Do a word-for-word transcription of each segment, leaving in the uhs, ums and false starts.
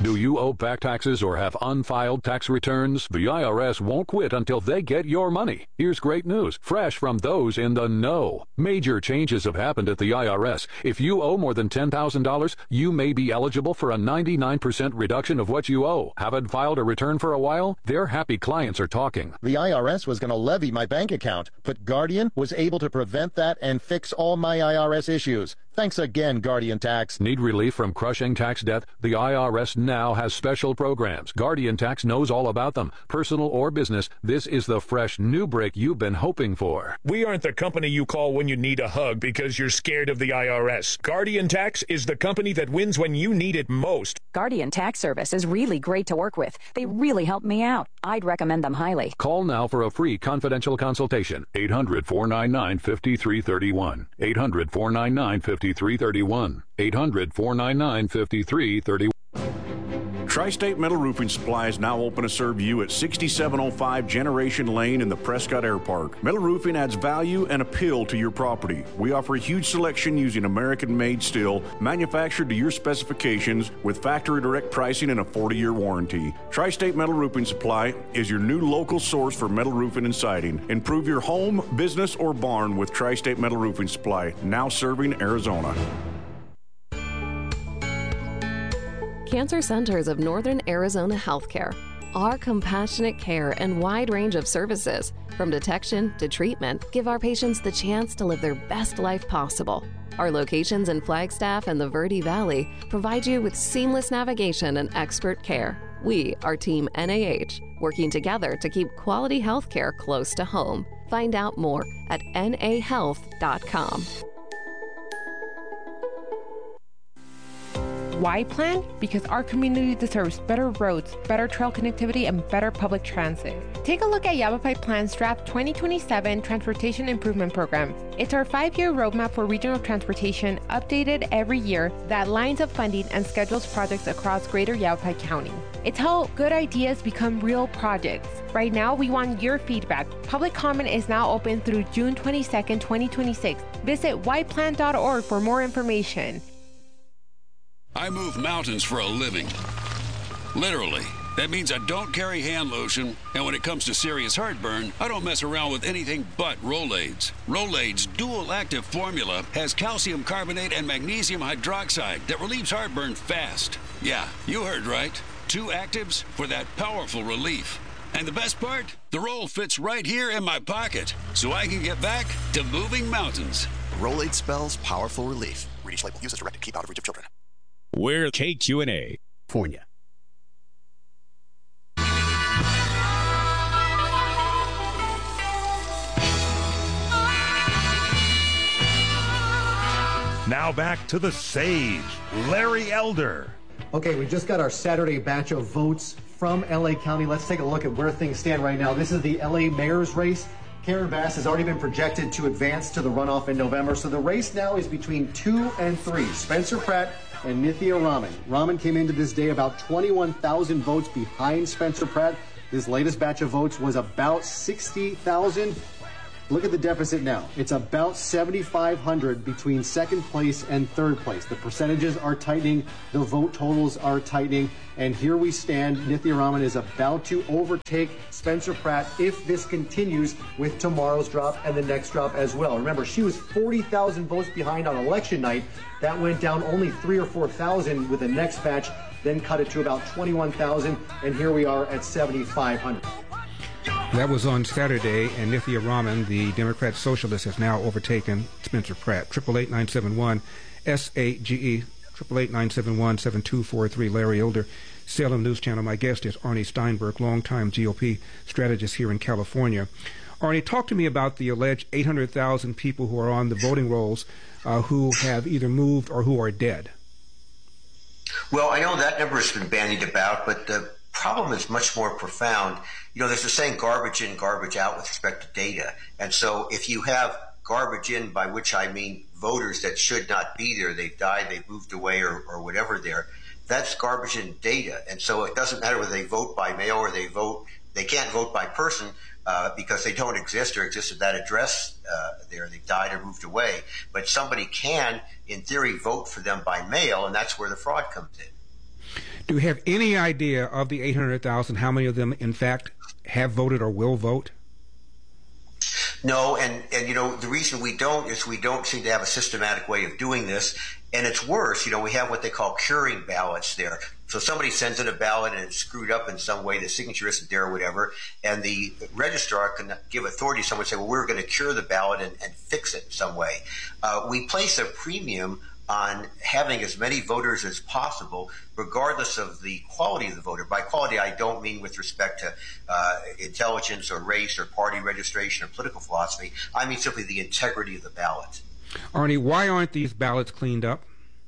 Do you owe back taxes or have unfiled tax returns? The I R S won't quit until they get your money. Here's great news, fresh from those in the know. Major changes have happened at the I R S. If you owe more than ten thousand dollars, you may be eligible for a ninety-nine percent reduction of what you owe. Haven't filed a return for a while? Their happy clients are talking. The I R S was going to levy my bank account, but Guardian was able to prevent that and fix all my I R S issues. Thanks again, Guardian Tax. Need relief from crushing tax debt? The I R S now has special programs. Guardian Tax knows all about them. Personal or business, this is the fresh new break you've been hoping for. We aren't the company you call when you need a hug because you're scared of the I R S. Guardian Tax is the company that wins when you need it most. Guardian Tax Service is really great to work with. They really helped me out. I'd recommend them highly. Call now for a free confidential consultation. eight hundred, four nine nine, five three three one. eight hundred, four nine nine, five three three one. eight hundred, four nine nine, five three three one. Tri-State Metal Roofing Supply is now open to serve you at sixty-seven oh five Generation Lane in the Prescott Air Park. Metal Roofing adds value and appeal to your property. We offer a huge selection using American-made steel, manufactured to your specifications with factory direct pricing and a forty-year warranty. Tri-State Metal Roofing Supply is your new local source for metal roofing and siding. Improve your home, business, or barn with Tri-State Metal Roofing Supply, now serving Arizona. Cancer Centers of Northern Arizona Healthcare. Our compassionate care and wide range of services, from detection to treatment, give our patients the chance to live their best life possible. Our locations in Flagstaff and the Verde Valley provide you with seamless navigation and expert care. We are Team N A H, working together to keep quality health care close to home. Find out more at N A health dot com. Why plan? Because our community deserves better roads, better trail connectivity, and better public transit. Take a look at Yavapai Plan's draft twenty twenty-seven Transportation Improvement Program. It's our five-year roadmap for regional transportation, updated every year, that lines up funding and schedules projects across greater Yavapai County. It's how good ideas become real projects. Right now, we want your feedback. Public comment is now open through June twenty-second, twenty twenty-six. Visit why plan dot org for more information. I move mountains for a living. Literally. That means I don't carry hand lotion, and when it comes to serious heartburn, I don't mess around with anything but Rolaids. Rolaids' dual-active formula has calcium carbonate and magnesium hydroxide that relieves heartburn fast. Yeah, you heard right. Two actives for that powerful relief. And the best part? The roll fits right here in my pocket, so I can get back to moving mountains. Rolaid spells powerful relief. Read each label. Use as directed. Keep out of reach of children. We're K Q and A. California. Now back to the sage, Larry Elder. Okay, we just got our Saturday batch of votes from L A County. Let's take a look at where things stand right now. This is the L A mayor's race. Karen Bass has already been projected to advance to the runoff in November. So the race now is between two and three, Spencer Pratt and Nithya Raman. Raman came into this day about twenty-one thousand votes behind Spencer Pratt. This latest batch of votes was about sixty thousand. Look at the deficit now. It's about seventy-five hundred between second place and third place. The percentages are tightening. The vote totals are tightening. And here we stand. Nithya Raman is about to overtake Spencer Pratt if this continues with tomorrow's drop and the next drop as well. Remember, she was forty thousand votes behind on election night. That went down only three or four thousand with the next batch, then cut it to about twenty-one thousand. And here we are at seventy-five hundred. That was on Saturday, and Nithya Raman, the Democrat Socialist, has now overtaken Spencer Pratt. Triple eight nine seven one S A G E, triple eight nine seven one seven two four three. Larry Elder, Salem News Channel. My guest is Arnie Steinberg, longtime G O P strategist here in California. Arnie, talk to me about the alleged eight hundred thousand people who are on the voting rolls uh, who have either moved or who are dead. Well, I know that number has been bandied about, but the problem is much more profound. You know, there's a saying, garbage in, garbage out with respect to data. And so if you have garbage in, by which I mean voters that should not be there, they've died, they've moved away, or, or whatever there, that's garbage in data. And so it doesn't matter whether they vote by mail or they vote, they can't vote by person uh, because they don't exist or exist at that address uh, there. They've died or moved away. But somebody can, in theory, vote for them by mail, and that's where the fraud comes in. Do you have any idea of the eight hundred thousand, how many of them, in fact, have voted or will vote? No, and, and, you know, the reason we don't is we don't seem to have a systematic way of doing this. And it's worse, you know, we have what they call curing ballots there. So somebody sends in a ballot and it's screwed up in some way, the signature isn't there or whatever, and the registrar can give authority to someone and say, well, we're going to cure the ballot and, and fix it in some way. Uh, we place a premium on having as many voters as possible, regardless of the quality of the voter. By quality, I don't mean with respect to uh, intelligence or race or party registration or political philosophy. I mean simply the integrity of the ballot. Arnie, why aren't these ballots cleaned up?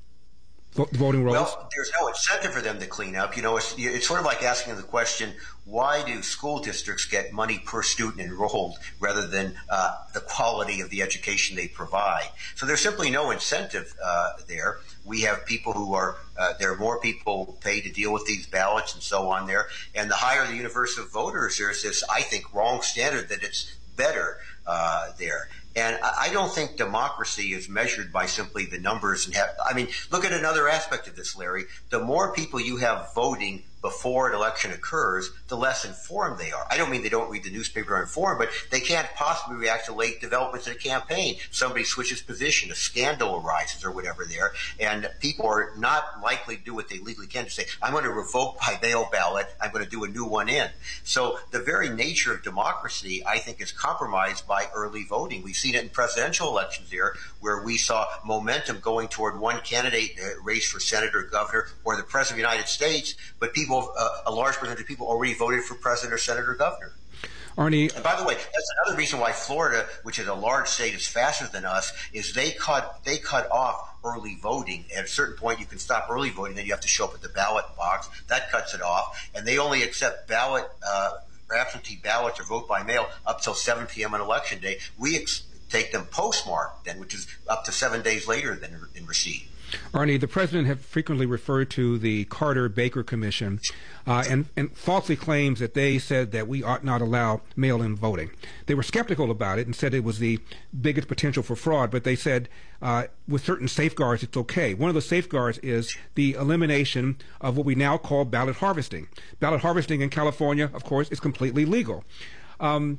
Voting rolls? Well, there's no incentive for them to clean up. You know, it's, it's sort of like asking the question, why do school districts get money per student enrolled rather than uh, the quality of the education they provide? So there's simply no incentive uh, there. We have people who are, uh, there are more people paid to deal with these ballots and so on there. And the higher the universe of voters, there's this, I think, wrong standard that it's better uh, there. And I don't think democracy is measured by simply the numbers. And have, I mean, look at another aspect of this, Larry. The more people you have voting before an election occurs, the less informed they are. I don't mean they don't read the newspaper or informed, but they can't possibly react to late developments in a campaign. Somebody switches position, a scandal arises or whatever there, and people are not likely to do what they legally can to say, I'm going to revoke my mail ballot, I'm going to do a new one in. So the very nature of democracy, I think, is compromised by early voting. We've seen it in presidential elections here, where we saw momentum going toward one candidate uh, race for senator, governor, or the president of the United States, but people Uh, a large percentage of people already voted for president or senator or governor. Arnie, and by the way, that's another reason why Florida, which is a large state, is faster than us, is they cut they cut off early voting. At a certain point, you can stop early voting, then you have to show up at the ballot box. That cuts it off, and they only accept ballot uh, absentee ballots or vote by mail up till seven p.m. on election day. We ex- take them postmarked then, which is up to seven days later than in receipt. Arnie, the president has frequently referred to the Carter-Baker Commission uh, and, and falsely claims that they said that we ought not allow mail-in voting. They were skeptical about it and said it was the biggest potential for fraud, but they said uh, with certain safeguards it's okay. One of the safeguards is the elimination of what we now call ballot harvesting. Ballot harvesting in California, of course, is completely legal. Um,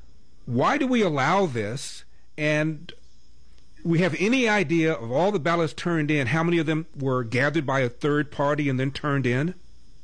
why do we allow this? And we have any idea of all the ballots turned in, how many of them were gathered by a third party and then turned in?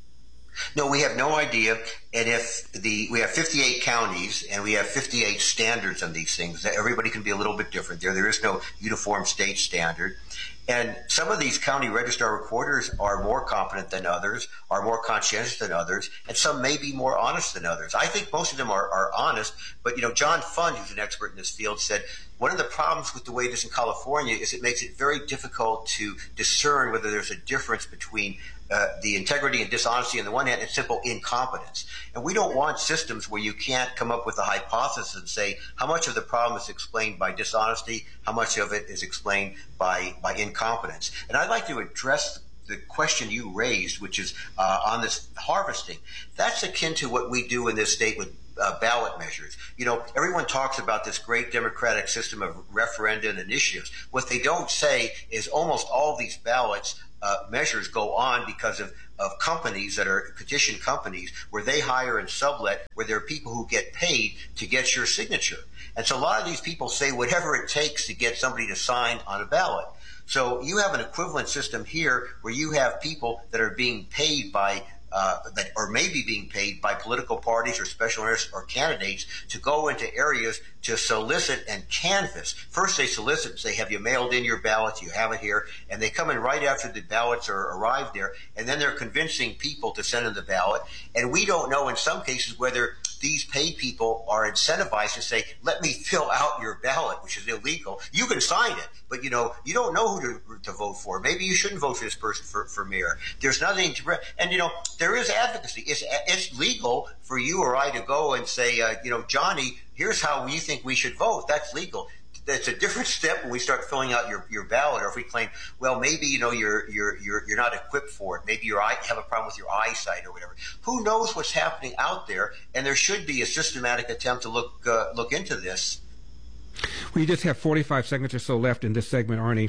No, we have no idea. And if the we have fifty-eight counties and we have fifty-eight standards on these things, everybody can be a little bit different there. There is no uniform state standard. And some of these county registrar recorders are more competent than others, are more conscientious than others, and some may be more honest than others. I think most of them are, are honest, but, you know, John Fund, who's an expert in this field, said one of the problems with the way it is in California is it makes it very difficult to discern whether there's a difference between uh, the integrity and dishonesty on the one hand and simple incompetence. And we don't want systems where you can't come up with a hypothesis and say how much of the problem is explained by dishonesty, how much of it is explained by, by incompetence. And I'd like to address the question you raised, which is uh, on this harvesting. That's akin to what we do in this state with Uh, ballot measures. You know, everyone talks about this great democratic system of referenda and initiatives. What they don't say is almost all these ballots uh, measures go on because of, of companies that are petition companies where they hire and sublet, where there are people who get paid to get your signature. And so a lot of these people say whatever it takes to get somebody to sign on a ballot. So you have an equivalent system here where you have people that are being paid by Uh, that or maybe being paid by political parties or special interests or candidates to go into areas to solicit and canvass. First they solicit and say, have you mailed in your ballots? You have it here. And they come in right after the ballots are arrived there. And then they're convincing people to send in the ballot. And we don't know in some cases whether these paid people are incentivized to say, let me fill out your ballot, which is illegal. You can sign it, but you know, you don't know who to, to vote for. Maybe you shouldn't vote for this person for, for mayor. There's nothing to, and you know, there is advocacy. It's, it's legal for you or I to go and say, uh, you know, Johnny, here's how we think we should vote. That's legal. That's a different step when we start filling out your, your ballot, or if we claim, well, maybe, you know, you're, you're, you're, you're not equipped for it. Maybe your eye, have a problem with your eyesight or whatever. Who knows what's happening out there? And there should be a systematic attempt to look, uh, look into this. We just have forty-five seconds or so left in this segment, Arnie.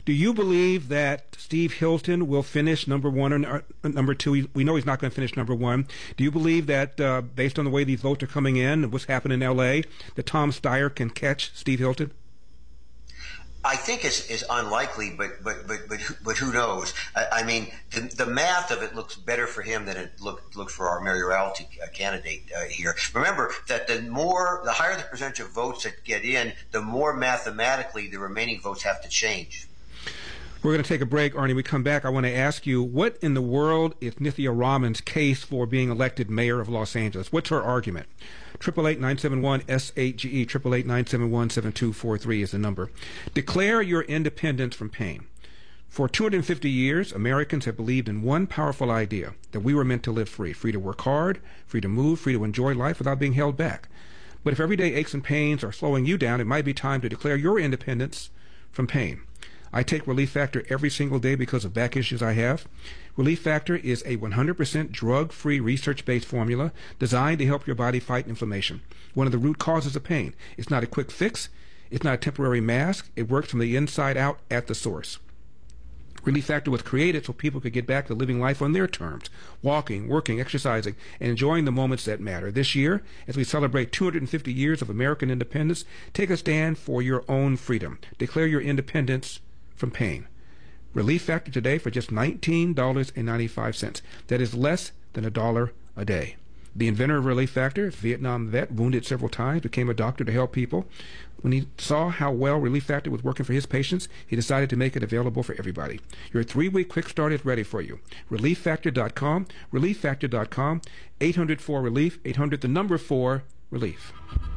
Do you believe that Steve Hilton will finish number one or number two? We know he's not going to finish number one. Do you believe that, uh, based on the way these votes are coming in and what's happened in L A, that Tom Steyer can catch Steve Hilton? I think it's, it's unlikely, but but but but but who knows? I, I mean, the, the math of it looks better for him than it looked looked for our mayoralty candidate uh, here. Remember that the more, the higher the percentage of votes that get in, the more mathematically the remaining votes have to change. We're going to take a break, Arnie. When we come back, I want to ask you, what in the world is Nithya Raman's case for being elected mayor of Los Angeles? What's her argument? eight eight eight, nine seven one, S eight G E, eight eight eight, nine seven one, seven two four three is the number. Declare your independence from pain. For two hundred fifty years, Americans have believed in one powerful idea, that we were meant to live free, free to work hard, free to move, free to enjoy life without being held back. But if everyday aches and pains are slowing you down, it might be time to declare your independence from pain. I take Relief Factor every single day because of back issues I have. Relief Factor is a one hundred percent drug-free, research-based formula designed to help your body fight inflammation, one of the root causes of pain. It's not a quick fix. It's not a temporary mask. It works from the inside out at the source. Relief Factor was created so people could get back to living life on their terms, walking, working, exercising, and enjoying the moments that matter. This year, as we celebrate two hundred fifty years of American independence, take a stand for your own freedom. Declare your independence from pain. Relief Factor today for just nineteen dollars and ninety-five cents. That is less than a dollar a day. The inventor of Relief Factor, Vietnam vet, wounded several times, became a doctor to help people. When he saw how well Relief Factor was working for his patients, he decided to make it available for everybody. Your three-week quick start is ready for you. relief factor dot com, relief factor dot com, eight hundred four relief, eight hundred the number four, relief.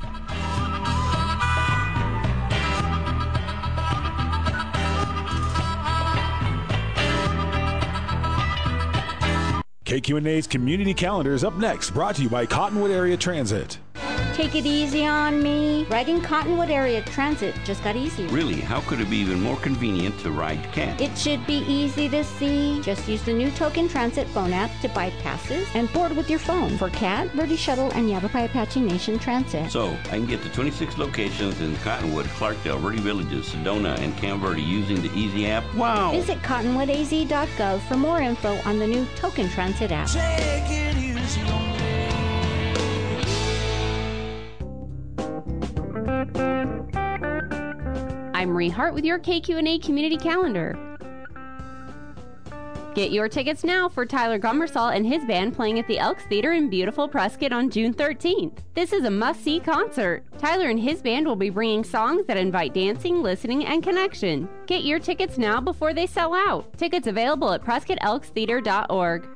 K Q N A's Community Calendar is up next, brought to you by Cottonwood Area Transit. Take it easy on me. Riding Cottonwood Area Transit just got easier. Really? How could it be even more convenient to ride C A T? It should be easy to see. Just use the new Token Transit phone app to buy passes and board with your phone for C A T, Verde Shuttle, and Yavapai Apache Nation Transit. So, I can get to twenty-six locations in Cottonwood, Clarkdale, Verde Villages, Sedona, and Camp Verde using the Easy app. Wow! Visit cottonwood a z dot gov for more info on the new Token Transit app. Take it easy on me. I'm Marie Hart with your K Q N A Community Calendar. Get your tickets now for Tyler Gummersall and his band playing at the Elks Theater in beautiful Prescott on June thirteenth. This is a must-see concert. Tyler and his band will be bringing songs that invite dancing, listening, and connection. Get your tickets now before they sell out. Tickets available at prescott elks theater dot org.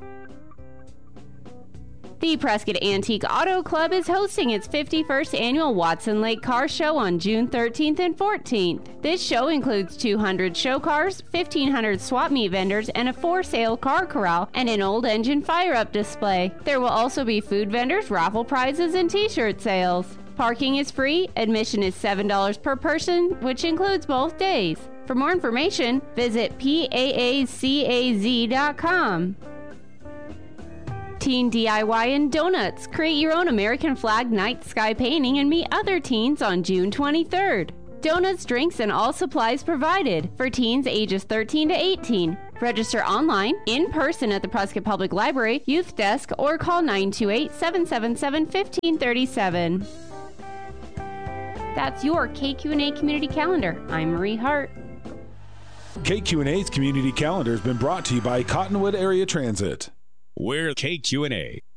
The Prescott Antique Auto Club is hosting its fifty-first annual Watson Lake Car Show on June thirteenth and fourteenth. This show includes two hundred show cars, fifteen hundred swap meet vendors, and a for-sale car corral and an old engine fire-up display. There will also be food vendors, raffle prizes, and t-shirt sales. Parking is free. Admission is seven dollars per person, which includes both days. For more information, visit P A A C A Z dot com. Teen D I Y and Donuts. Create your own American flag night sky painting and meet other teens on June twenty-third. Donuts, drinks, and all supplies provided for teens ages thirteen to eighteen. Register online, in person at the Prescott Public Library, Youth Desk, or call nine two eight, seven seven seven, one five three seven. That's your K Q N A Community Calendar. I'm Marie Hart. K Q N A's Community Calendar has been brought to you by Cottonwood Area Transit. We're K Q N A.